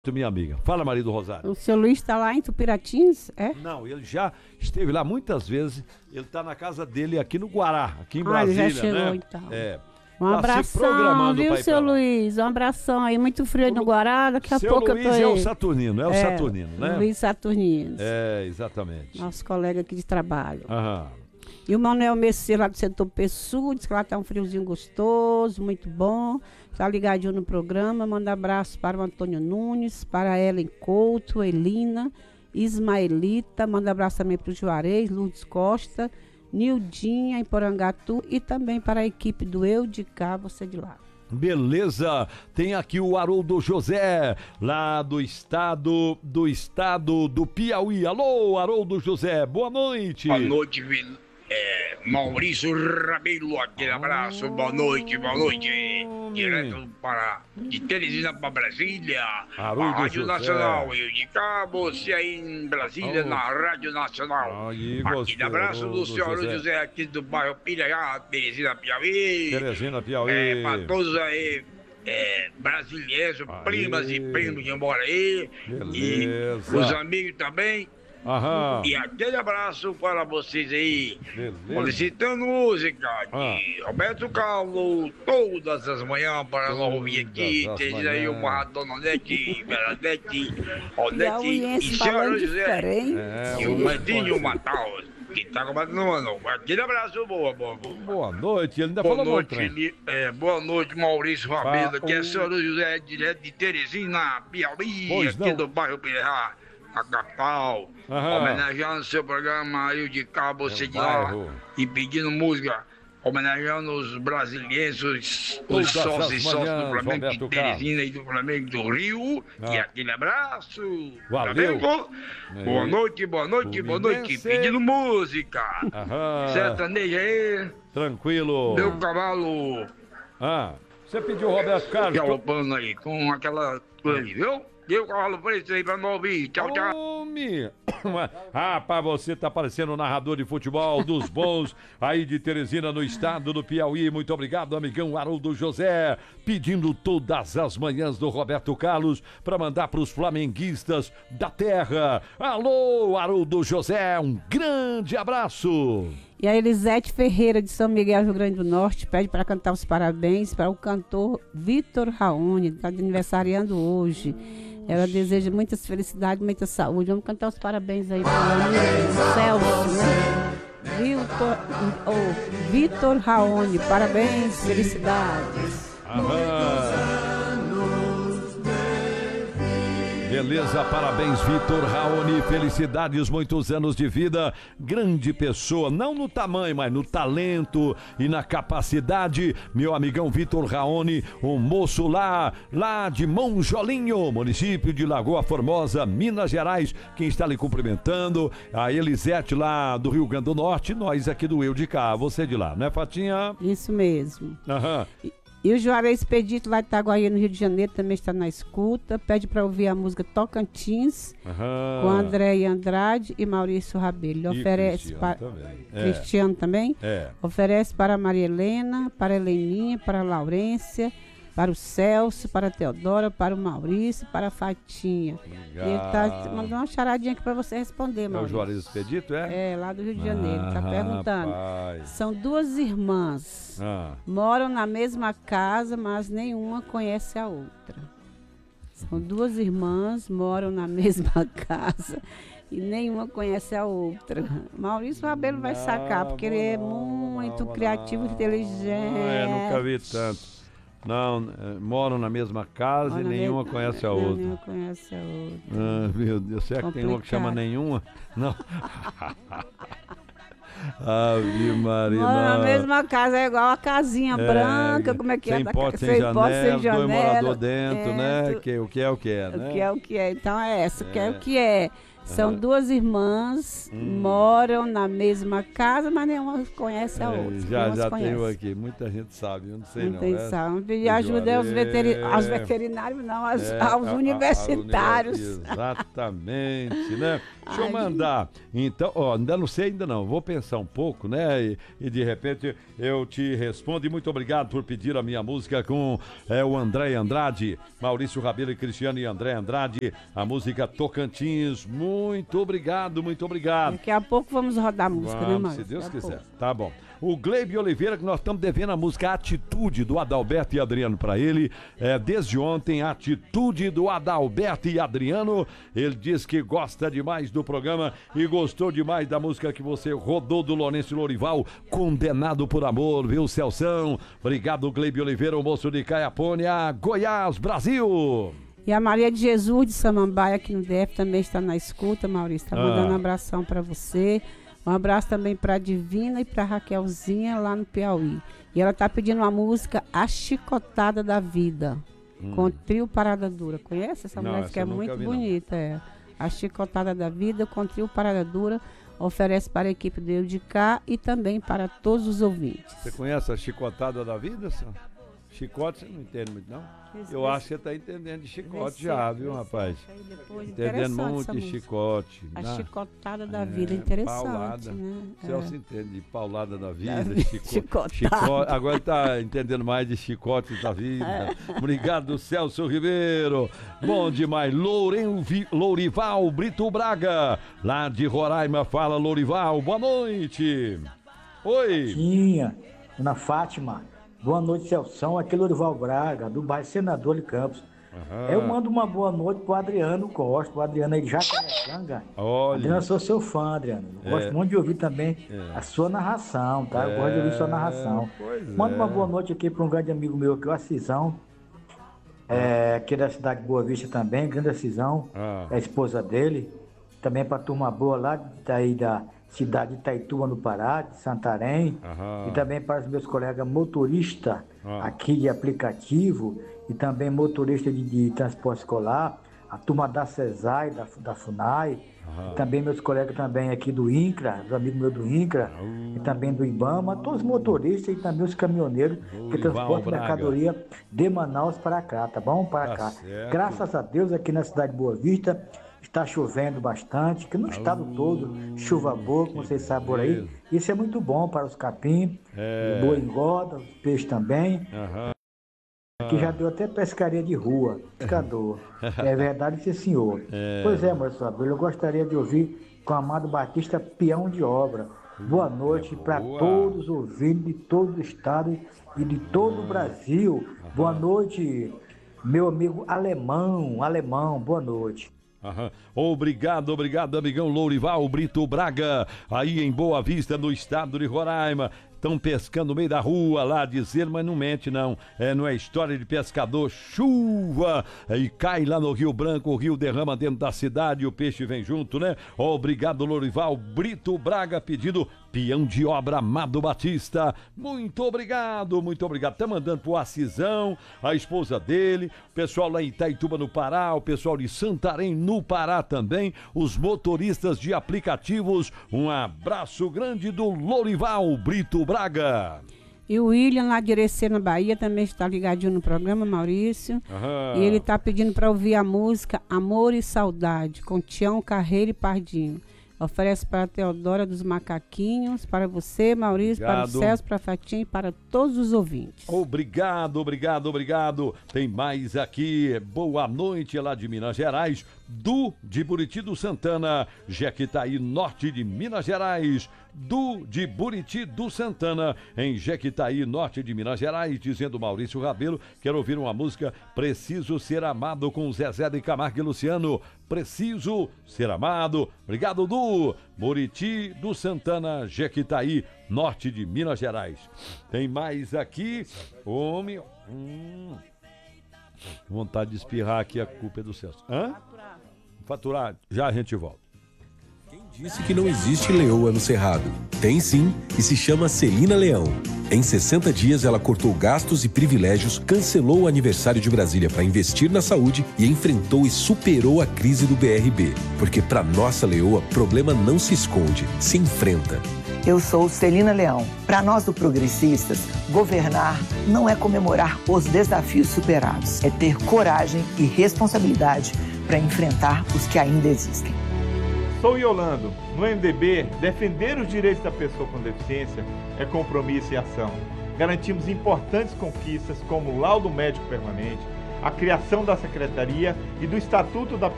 minha amiga. Fala, marido Rosário. O seu Luiz está lá em Tupiratins, é? Não, ele já esteve lá muitas vezes. Ele está na casa dele aqui no Guará, aqui em Brasília, ele já chegou, né? então. É. Um Tá se abração, programando viu, pra ir seu pra lá. Luiz? Um abração aí, muito frio aí no Guará, daqui a Seu pouco Luiz eu tô aí. é o Saturnino, o Saturnino, né? Luiz Saturnino. É, exatamente. Nosso colega aqui de trabalho. Aham. E o Manuel Messias lá do setor Pessu, diz que lá tá um friozinho gostoso, muito bom. Tá ligadinho no programa. Manda abraço para o Antônio Nunes, para a Ellen Couto, Elina, Ismaelita. Manda abraço também para o Juarez, Lourdes Costa, Nildinha, em Porangatu. E também para a equipe do Eu de Cá, você de lá. Beleza, tem aqui o Haroldo José, lá do estado do Piauí. Alô, Haroldo José, boa noite. Boa noite, Maurício Rabelo, aquele abraço, boa noite, direto de Teresina para Brasília, Haroldo a Rádio José. Nacional, eu de cá, você aí em Brasília, na Rádio Nacional. Aí Aquele você, abraço do Haroldo senhor José. José aqui do bairro Pirajá, Teresina, Piauí. Teresina, Piauí. Para todos aí, brasileiros, Aí. primas e primos que moram aí, e Beleza. os amigos também. Aham. E aquele abraço para vocês aí, Beleza. solicitando música Ah. de Roberto Carlos, todas as manhãs para nós ouvir aqui. Todas as Tem aí o manhãs. Maradona Nete, Bernadette, Odete Piauiense e falando Senhora José. diferente. É, E o Mandinho Matal, que tá combatendo no ano. Aquele abraço, boa. Boa noite, ele ainda Boa falou noite, muito, boa noite, Maurício Rabelo, que é o- senhor José, direto de Teresina, Piauí, Pois aqui não. do bairro Pirá, a capital, Aham. homenageando seu programa aí de cá, você de lá, bairro. e pedindo música, homenageando os brasileiros, os Todas sócios as e sócios do manhãs, Flamengo Roberto de Teresina e do Flamengo do Rio, Ah. e aquele abraço, Valeu. Flamengo. Boa noite, Fluminense. pedindo música, Aham. sertaneja aí, Tranquilo. meu cavalo. Você pediu o Roberto Carlos? Galopando aí com aquela coisa ali, viu? Deu o cavalo preto aí pra não ouvir. Tchau, tchau. Homem! Rapaz, você tá parecendo o narrador de futebol dos bons aí de Teresina, no estado do Piauí. Muito obrigado, amigão Haroldo José, pedindo todas as manhãs do Roberto Carlos para mandar pros flamenguistas da terra. Alô, Haroldo José, um grande abraço! E a Elisete Ferreira, de São Miguel, Rio Grande do Norte, pede para cantar os parabéns para o cantor Vitor Raoni, está aniversariando hoje. Ela deseja muitas felicidades, muita saúde. Vamos cantar os parabéns aí para o amigo Celso, né? Vitor Raoni, parabéns, felicidades. Aham. Beleza, parabéns, Vitor Raoni, felicidades, muitos anos de vida, grande pessoa, não no tamanho, mas no talento e na capacidade, meu amigão Vitor Raoni, um moço lá de Monjolinho, município de Lagoa Formosa, Minas Gerais, quem está lhe cumprimentando, a Elisete lá do Rio Grande do Norte, nós aqui do Eu de Cá, você de lá, né, Fatinha? Isso mesmo. Aham. E o Juarez Expedito, lá de Itaguaí, no Rio de Janeiro, também está na escuta. Pede para ouvir a música Tocantins, com Andréia Andrade e Maurício Rabelo. Ele oferece para... Cristiano também? É. Oferece para a Maria Helena, para a Heleninha, para a Laurência, para o Celso, para a Teodora, para o Maurício, para a Fatinha. E ele está mandando uma charadinha aqui para você responder, É o Maurício. Juarez Expedito, é? É, lá do Rio de Janeiro. Está perguntando. Rapaz. São duas irmãs. Moram na mesma casa, mas nenhuma conhece a outra. São duas irmãs, moram na mesma casa e nenhuma conhece a outra. Maurício Rabelo vai sacar, porque ele é muito criativo e inteligente. Nunca vi tanto. Não, moram na mesma casa e nenhuma conhece a outra. Nenhuma conhece a outra. Meu Deus, será que tem uma que chama Complicado. nenhuma? Não. Ave Maria. Mora na não. mesma casa, é igual a casinha branca, como é que sem é? porta, sem Sem janela, porta, sem dois janela. moradores dentro, né? dentro. Que, o que é, né? O que é, então é essa, o que é, o que é. São duas irmãs, moram na mesma casa, mas nenhuma conhece a outra. Já tenho aqui, muita gente sabe, eu não sei muita não. gente sabe. E ajuda aos veterinários, não, aos universitários. Exatamente, né? Deixa eu mandar, então, ainda não sei, ainda não, vou pensar um pouco, né? E de repente eu te respondo. E muito obrigado por pedir a minha música com o André Andrade, Maurício Rabelo e Cristiano e André Andrade, a música Tocantins. Muito obrigado, muito obrigado. Daqui a pouco vamos rodar a música, né, Vamos, Márcio? se Deus quiser. Tá bom. O Gleibe Oliveira, que nós estamos devendo a música Atitude, do Adalberto e Adriano para ele. Desde ontem, Atitude do Adalberto e Adriano. Ele diz que gosta demais do programa e gostou demais da música que você rodou do Lourenço Lorival, Condenado por Amor, viu, Celção? Obrigado, Gleibe Oliveira, o moço de Caiapônia, Goiás, Brasil. E a Maria de Jesus de Samambaia, aqui no DF, também está na escuta, Maurício. Está mandando um abração para você. Um abraço também para a Divina e para a Raquelzinha lá no Piauí. E ela está pedindo uma música, A Chicotada da Vida, com Trio Parada Dura. Conhece essa música? É muito bonita. A Chicotada da Vida, com Trio Parada Dura, oferece para a equipe do Eu de Cá e também para todos os ouvintes. Você conhece a Chicotada da Vida, senhor? Chicote você não entende muito, não? Eu acho que você está entendendo de chicote já, viu, rapaz? Entendendo muito de chicote. A chicotada da vida, interessante, paulada. né? Celso entende de paulada da vida, chicote. Agora está entendendo mais de chicote da vida. Obrigado, Celso Ribeiro. Bom demais. Lourival Brito Braga, lá de Roraima. Fala, Lourival. Boa noite. Oi. Tinha, Dona Fátima. Boa noite, Celção. Aqui é Lourival Braga, do bairro Senador de Campos. Eu mando uma boa noite pro Adriano Costa, o Adriano aí de Jacarecanga. Olha. Adriano, eu sou seu fã, Adriano. Gosto muito de ouvir também a sua narração, tá? Eu gosto de ouvir sua narração. Manda uma boa noite aqui para um grande amigo meu aqui, o Assisão. Aqui da cidade de Boa Vista também, grande Assisão. É a esposa dele. Também para turma boa lá daí da cidade de Itaituba, no Pará, de Santarém, e também para os meus colegas motoristas aqui de aplicativo e também motorista de transporte escolar, a turma da CESAI, da FUNAI, e também meus colegas também aqui do INCRA, os amigos meus do INCRA, e também do IBAMA, todos os motoristas e também os caminhoneiros que transportam mercadoria de Manaus para cá, tá bom? Para cá. Certo. Graças a Deus, aqui na cidade de Boa Vista, está chovendo bastante, que no estado todo, chuva boa, como vocês sabem por aí. Isso é muito bom para os capim, boa engorda, os peixes também. Aqui já deu até pescaria de rua, pescador. É verdade, sim, senhor. Pois é, moço Abel, eu gostaria de ouvir com o Amado Batista, Peão de Obra. Boa noite para todos os ouvintes de todo o estado e de todo o Brasil. Boa noite, meu amigo alemão, boa noite. Obrigado, amigão Lourival Brito Braga, aí em Boa Vista, no estado de Roraima. Estão pescando no meio da rua lá, dizer, mas não mente não. Não é história de pescador, chuva, e cai lá no Rio Branco, o rio derrama dentro da cidade e o peixe vem junto, né? Obrigado, Lourival Brito Braga, pedido Peão de Obra Amado Batista. Muito obrigado. Tá mandando pro Assisão, a esposa dele, o pessoal lá em Itaituba, no Pará, o pessoal de Santarém, no Pará também, os motoristas de aplicativos. Um abraço grande do Lourival Brito Braga. E o William, lá de Irecê, na Bahia, também está ligadinho no programa, Maurício. E ele está pedindo para ouvir a música Amor e Saudade, com Tião Carreiro e Pardinho. Oferece para a Teodora dos Macaquinhos, para você, Maurício, para o Celso, para a Fatinha e para todos os ouvintes. Obrigado. Tem mais aqui. Boa noite, lá de Minas Gerais, de Buriti do Santana, Jequitaí, norte de Minas Gerais. De Buriti do Santana, em Jequitaí, norte de Minas Gerais, dizendo Maurício Rabelo, quero ouvir uma música Preciso Ser Amado, com Zezé de Camargo e Luciano. Preciso Ser Amado. Obrigado, Buriti do Santana, Jequitaí, norte de Minas Gerais. Tem mais aqui. Homem. Vontade de espirrar aqui, a culpa é do Celso. Faturar. Já a gente volta. Quem disse que não existe leoa no Cerrado? Tem sim, e se chama Celina Leão. Em 60 dias, ela cortou gastos e privilégios, cancelou o aniversário de Brasília para investir na saúde e enfrentou e superou a crise do BRB. Porque para nossa Leoa, problema não se esconde, se enfrenta. Eu sou Celina Leão. Para nós do Progressistas, governar não é comemorar os desafios superados, é ter coragem e responsabilidade para enfrentar os que ainda existem. Sou Yolando. No MDB, defender os direitos da pessoa com deficiência é compromisso e ação. Garantimos importantes conquistas como o laudo médico permanente, a criação da Secretaria e do Estatuto da